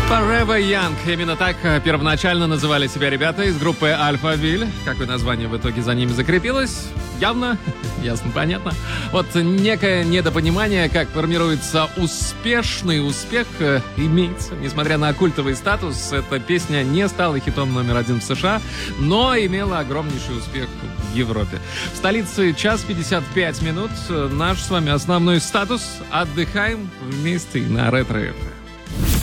Forever Young. Именно так первоначально называли себя ребята из группы Alphaville. Какое название в итоге за ними закрепилось? Явно, ясно, понятно. Вот некое недопонимание, как формируется успешный успех, имеется. Несмотря на культовый статус, эта песня не стала хитом номер один в США, но имела огромнейший успех в Европе. В столице 1:55. Наш с вами основной статус. Отдыхаем вместе на Ретро FM.